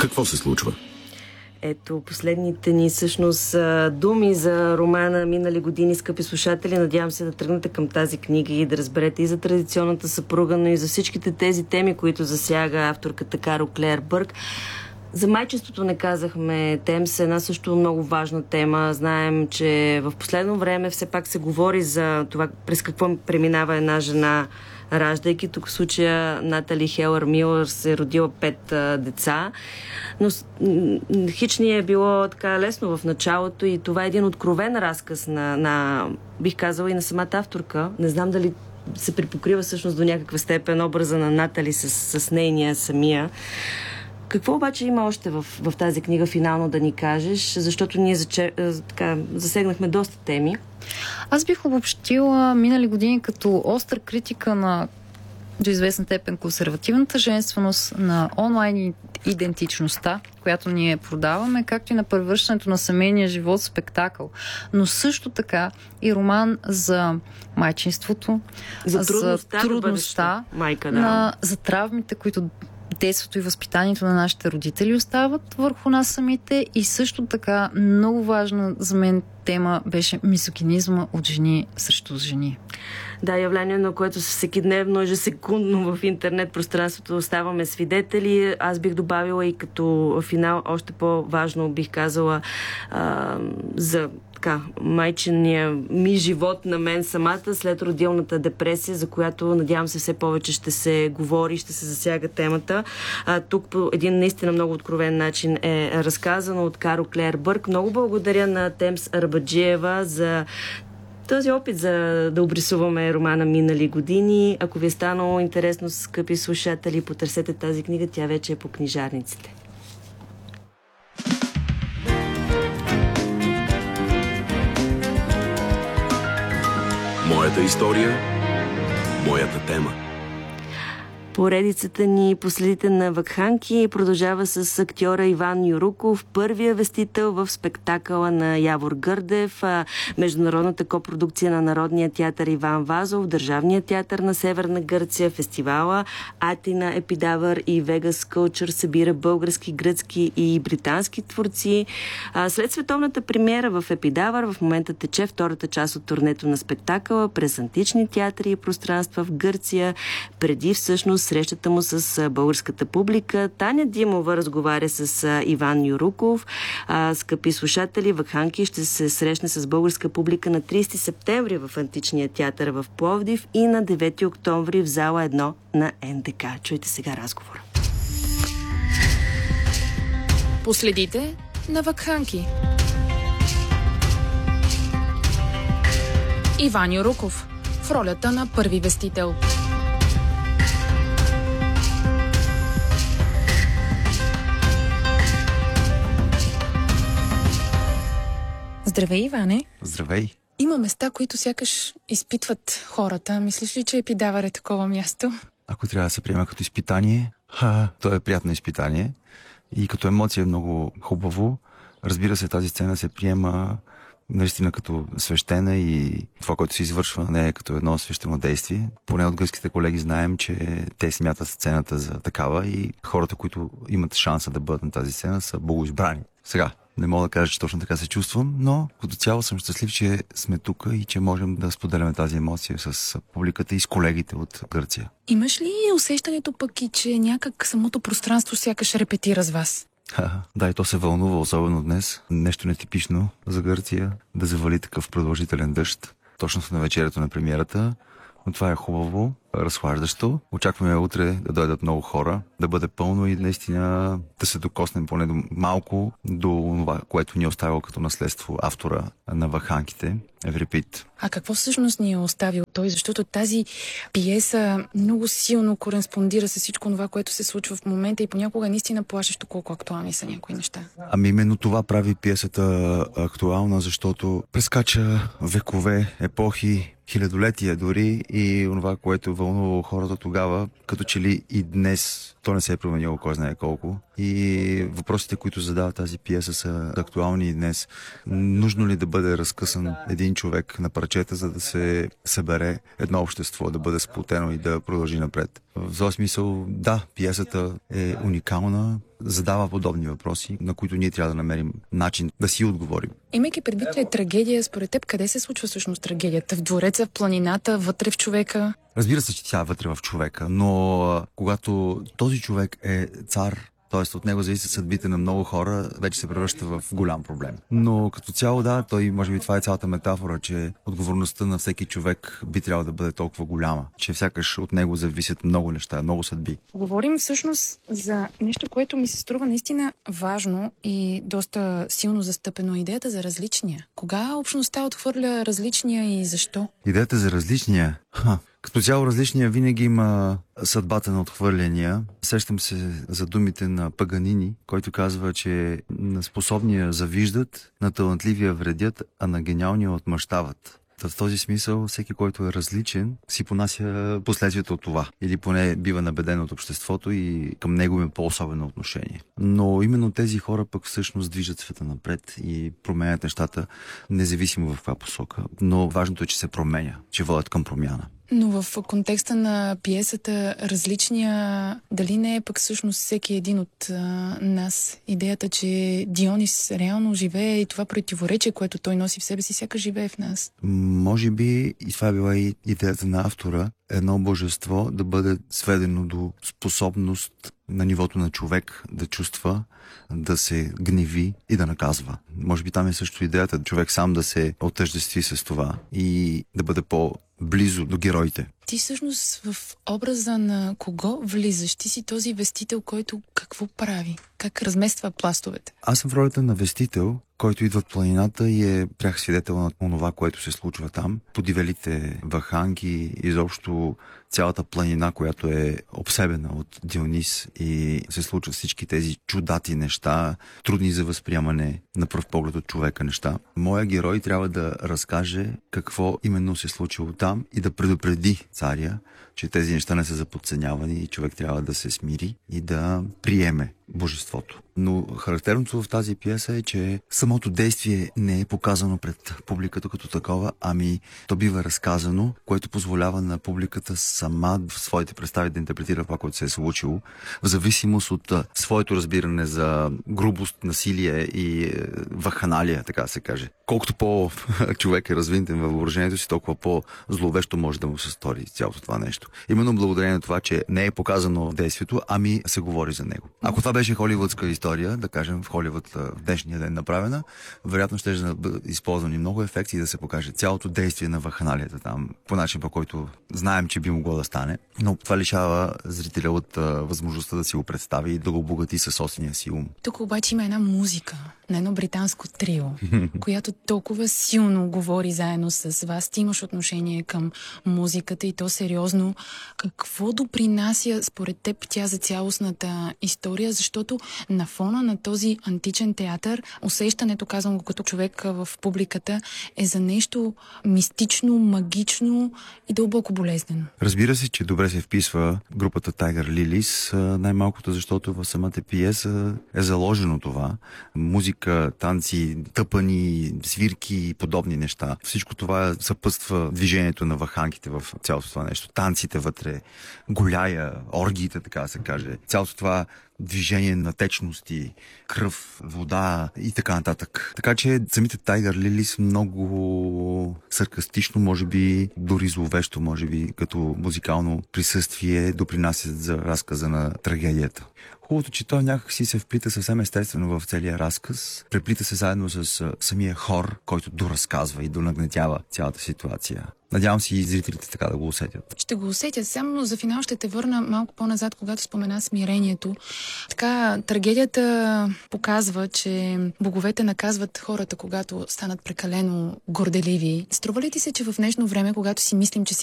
Какво се случва? Ето, последните ни всъщност думи за романа "Минали години", скъпи слушатели. Надявам се да тръгнете към тази книга и да разберете и за традиционната съпруга, но и за всичките тези теми, които засяга авторката Карол Клеер Бърк. За майчеството не казахме. Темс е една също много важна тема. Знаем, че в последно време все пак се говори за това през какво преминава една жена, раждайки. Тук в случая Натали Хелър Милър се родила 5 деца. Но хич ни е било така лесно в началото и това е един откровен разказ на бих казала и на самата авторка. Не знам дали се припокрива всъщност до някаква степен образа на Натали с нейния самия. Какво обаче има още в тази книга финално да ни кажеш? Защото ние засегнахме доста теми. Аз бих обобщила "Минали години" като остра критика на до известна степен консервативната женственост, на онлайн идентичността, която ние продаваме, както и на превръщането на семейния живот в спектакъл. Но също така и роман за майчинството, за трудността майка, за травмите, които детството и възпитанието на нашите родители остават върху нас самите, и също така много важна за мен тема беше мизогинизма от жени срещу жени. Да, явление, на което всекидневно, ежесекундно в интернет пространството оставаме свидетели. Аз бих добавила и като финал още по-важно, бих казала, за майчиния ми живот на мен самата след родилната депресия, за която надявам се все повече ще се говори, ще се засяга темата. Тук по един наистина много откровен начин е разказано от Карол Клеер Бърк. Много благодаря на Темс Арбаджиева за този опит да обрисуваме романа "Минали години". Ако ви е станало интересно, скъпи слушатели, потърсете тази книга, тя вече е по книжарниците. Моята история, моята тема. Поредицата ни "Последите на вакханки" продължава с актьора Иван Юруков, първия вестител в спектакъла на Явор Гърдев, международната копродукция на Народния театър "Иван Вазов", Държавния театър на Северна Гърция, фестивала Атина Епидавър и Вегас Кълчър събира български, гръцки и британски творци. След световната премиера в Епидавър в момента тече втората част от турнето на спектакъла през антични театри и пространства в Гърция, преди всъщност срещата му с българската публика. Таня Димова разговаря с Иван Юруков. Скъпи слушатели, вакханки ще се срещне с българска публика на 30 септември в Античния театър в Пловдив и на 9 октомври в зала 1 на НДК. Чуйте сега разговора. Последите на вакханки. Иван Юруков в ролята на първи вестител. Здравей, Иване. Здравей. Има места, които сякаш изпитват хората. Мислиш ли, че Епидавър е такова място? Ако трябва да се приема като изпитание, то е приятно изпитание. И като емоция е много хубаво. Разбира се, тази сцена се приема наистина като свещена и това, което се извършва на нея, като едно свещено действие. Поне от гръцките колеги знаем, че те смятат сцената за такава и хората, които имат шанса да бъдат на тази сцена, са богоизбрани. Сега, не мога да кажа, че точно така се чувствам, но като цяло съм щастлив, че сме тук и че можем да споделяме тази емоция с публиката и с колегите от Гърция. Имаш ли усещането пък и, че някак самото пространство сякаш репетира с вас? Да, и то се вълнува, особено днес. Нещо нетипично за Гърция, да завали такъв продължителен дъжд. Точно на вечерята на премиерата. Но това е хубаво, разхлаждащо. Очакваме утре да дойдат много хора, да бъде пълно и наистина да се докоснем поне малко до това, което ни е оставил като наследство автора на вакханките, Еврипид. А какво всъщност ни е оставил той? Защото тази пиеса много силно кореспондира с всичко това, което се случва в момента и понякога наистина плашещо колко актуални са някои неща. Ами именно това прави пиесата актуална, защото прескача векове, епохи, хилядолетия дори и това, което вълнува хората тогава, като че ли и днес то не се е променило кой знае колко. И въпросите, които задава тази пиеса, са актуални и днес. Нужно ли да бъде разкъсан един човек на парчета, за да се събере едно общество, да бъде сплотено и да продължи напред? В този смисъл, да, пиесата е уникална, задава подобни въпроси, на които ние трябва да намерим начин да си отговорим. Имайки предвид, че е трагедия, според теб, къде се случва всъщност трагедията? В двореца, в планината, вътре в човека? Разбира се, че тя е вътре в човека, но когато този човек е цар, т.е. от него зависят съдбите на много хора, вече се превръща в голям проблем. Но като цяло, да, той, може би това е цялата метафора, че отговорността на всеки човек би трябвало да бъде толкова голяма, че сякаш от него зависят много неща, много съдби. Говорим всъщност за нещо, което ми се струва наистина важно и доста силно застъпено. Идеята за различния. Кога общността отхвърля различния и защо? Идеята за различния? Като цяло различния винаги има съдбата на отхвърляния. Сещам се за думите на Паганини, който казва, че на способния завиждат, на талантливия вредят, а на гениалния отмъщават. В този смисъл, всеки, който е различен, си понася последствията от това. Или поне бива набеден от обществото и към него има по-особено отношение. Но именно тези хора пък всъщност движат света напред и променят нещата, независимо в каква посока. Но важното е, че се променя, че водят към промяна. Но в контекста на пиесата различния, дали не е пък всъщност всеки един от нас? Идеята, че Дионис реално живее и това противоречие, което той носи в себе си, сякаш живее в нас. Може би, и това е била и идеята на автора, едно божество да бъде сведено до способност на нивото на човек да чувства, да се гневи и да наказва. Може би там е също идеята човек сам да се отъждестви с това и да бъде по-близо до героите. Ти всъщност в образа на кого влизаш? Ти си този вестител, който какво прави? Как размества пластовете? Аз съм в ролята на вестител, който идва от планината и е прях свидетел на това, което се случва там. Подивелите ваханки, изобщо цялата планина, която е обсебена от Дионис и се случват всички тези чудати неща, трудни за възприемане на пръв поглед от човека неща. Моя герой трябва да разкаже какво именно се случило там и да предупреди царя, че тези неща не са за подценяване и човек трябва да се смири и да приеме божеството. Но характерното в тази пиеса е, че самото действие не е показано пред публиката като такова, ами то бива разказано, което позволява на публиката сама в своите представи да интерпретира това, което се е случило, в зависимост от своето разбиране за грубост, насилие и ваханалия, така да се каже. Колкото по-човек е развинтен във въображението си, толкова по-зловещо може да му се стори цялото това нещо. Именно благодарение на това, че не е показано действието, ами се говори за него. Ако това беше холивудска история, да кажем в Холивуд в днешния ден направена, вероятно ще бъдат използвани много ефекти и да се покаже цялото действие на ваханалията там, по начин, по който знаем, че би могло да стане. Но това лишава зрителя от възможността да си го представи и да го обогати със собствения си ум. Тук обаче има една музика на едно британско трио, която толкова силно говори заедно с вас. Ти имаш отношение към музиката и то сериозно. Какво допринася според теб тя за цялостната история? Защото на фона на този античен театър усещането, казвам го като човек в публиката, е за нещо мистично, магично и дълбоко болезнено. Разбира се, че добре се вписва групата Tiger Lilies, най-малкото защото в самата пиеса е заложено това. Музика, танци, тъпани, свирки и подобни неща. Всичко това съпътства движението на ваханките в цялото това нещо. Танците вътре, голяя, оргиите, така да се каже. Цялото това движение на течности, кръв, вода и така нататък. Така че самите Tiger Lilies много саркастично, може би дори зловещо, може би като музикално присъствие допринасят за разказа на трагедията. Хубавото, че той някак си се вплита съвсем естествено в целия разказ. Преплита се заедно с самия хор, който доразказва и донагнетява цялата ситуация. Надявам се и зрителите така да го усетят. Ще го усетят. Само за финал ще те върна малко по-назад, когато спомена смирението. Така, трагедията показва, че боговете наказват хората, когато станат прекалено горделиви. Струва ли ти се, че в днешно време, когато си мислим, че